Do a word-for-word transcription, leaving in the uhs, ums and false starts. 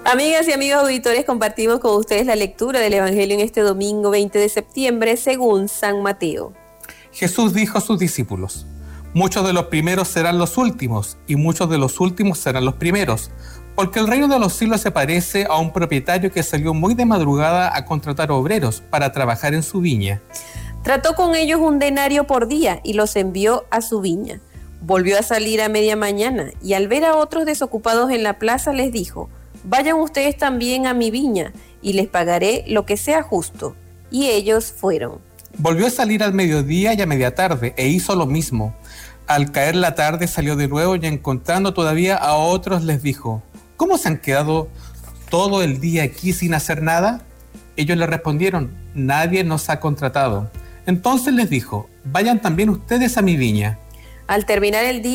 Amigas y amigos auditores, compartimos con ustedes la lectura del Evangelio en este domingo veinte de septiembre según San Mateo. Jesús dijo a sus discípulos: muchos de los primeros serán los últimos, y muchos de los últimos serán los primeros, porque el reino de los cielos se parece a un propietario que salió muy de madrugada a contratar obreros para trabajar en su viña. Trató con ellos un denario por día y los envió a su viña. Volvió a salir a media mañana y al ver a otros desocupados en la plaza les dijo: vayan ustedes también a mi viña y les pagaré lo que sea justo. Y ellos fueron. Volvió a salir al mediodía y a media tarde e hizo lo mismo. Al caer la tarde salió de nuevo y encontrando todavía a otros les dijo: ¿cómo se han quedado todo el día aquí sin hacer nada? Ellos le respondieron: nadie nos ha contratado. Entonces les dijo: vayan también ustedes a mi viña. Al terminar el día,